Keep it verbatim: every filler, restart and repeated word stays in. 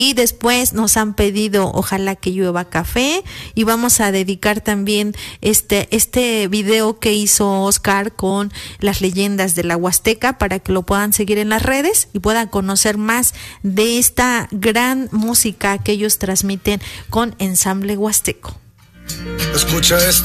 Y después nos han pedido Ojalá que llueva café, y vamos a dedicar también este este video que hizo Oscar con las leyendas de la Huasteca para que lo puedan seguir en las redes y puedan conocer más de esta gran música que ellos transmiten con Ensamble Huasteco. Escucha esto.